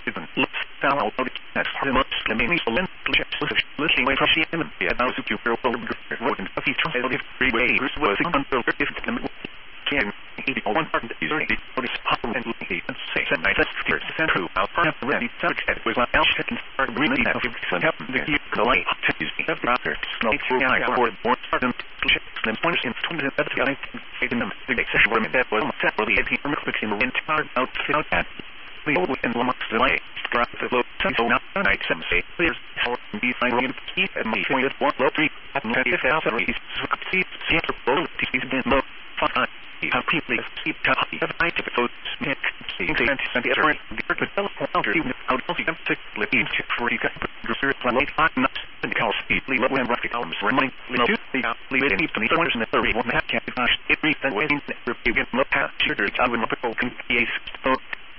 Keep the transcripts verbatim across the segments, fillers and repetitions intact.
Even let's down out of that for much the many solent looking away from she and the about to grow road and a feature of the freeway was until if the can he one part is already for this power and he and say that I just fear to send through our part ready subject was not else can start really that if some happen to you the light to use the brother snow through I for more pardon them points in twenty that guy in them the session women that was separately at the in entire out throughout that the old and long delay drop the low so not night some say clears how be fine in keep and me point at one low three at ninety thousand reads see see the low these been low fine how people keep copy of I to the Smith seeing the anti the other the develop counter even out of the particular into free research plan not and call speed low and rocket arms running to the lead in the corners in the thirty one half can flash it reads and waiting repeating low path sugar I would not call can be a so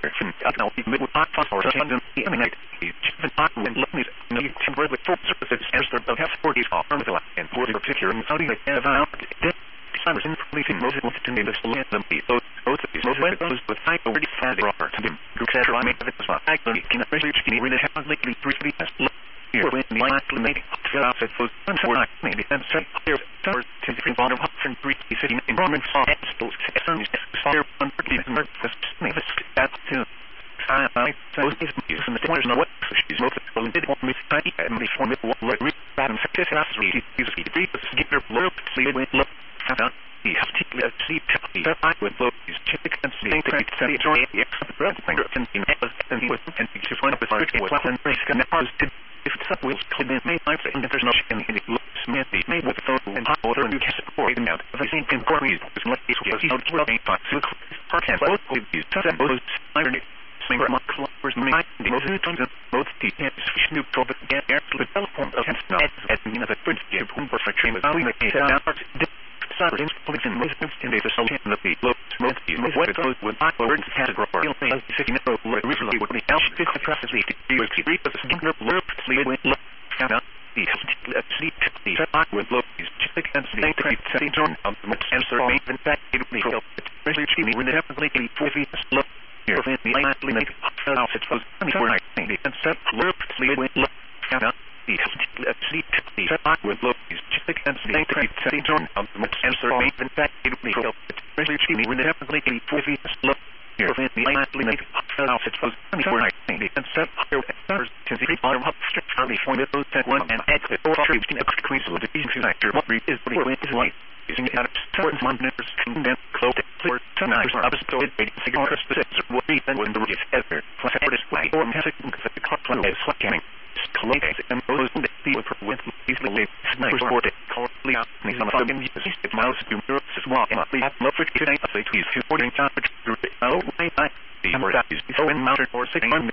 now the middle part for London the eminent the part when looking at the temporary with four services as the have forty off from the and for the particular in Saudi Arabia Summers in policing most of the neighbors to let them be both both of these most of those with high already fast rocker to them group that I make of it was not actually can research can really have likely three three as here when the likely make fill out that those for not maybe and say here start to the bottom up from three sitting in Roman fall those sons fire on thirty minutes maybe that too I I those is used in the corners no what she's most of the did want me to type and the form of what like random success after we use the degree to get their blurb see it look found out the particular seat that I would look is typical and see the semi joy the extra bread finger can be met and he was and he just went up with our weapon race and the cars did if it's up wheels could be made like and there's no in the looks may be made with photo and hot water and you can support it out of the same can core reason is not is was not rubbing on silk part and both with these two both iron swinger among clubbers make the most times both the snoop drop it get air to the telephone of not at the end of the bridge give home for train with value make it out Cyber police and most in the social in the below most most what it goes with I words category in sitting up originally with the else fifty process the was three of the singular blurb lead with look out the sleep the I would look is just against the trade setting on the much answer in fact it will help especially cheap when they have like any fifty look here in the lastly make out it was for I think the concept blurb lead with look out the sleep the I would look is just against the trade setting on the much answer in fact it will help especially cheap when they have like any fifty look here in the lastly make out it was for I think the concept here to the bottom up strip from the point of those that one and exit or troops can increase the disease factor what is what is light using it out of certain monitors condensed close clear tonight opposite rating signal specifics or what reason when the release ever plus a display or magic the clock is flicking collect and those that see with with easily sniper sport call out me some of them use it mouse to mirror as well and we have no for today I say please supporting temperature oh my I the more that is so in mounted or sitting on